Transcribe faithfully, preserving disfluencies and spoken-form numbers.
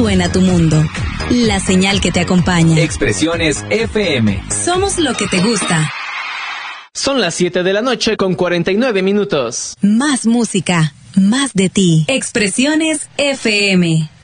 suena tu mundo. La señal que te acompaña. Expresiones F M. Somos lo que te gusta. Son las siete de la noche con cuarenta y nueve minutos. Más música, más de ti. Expresiones F M.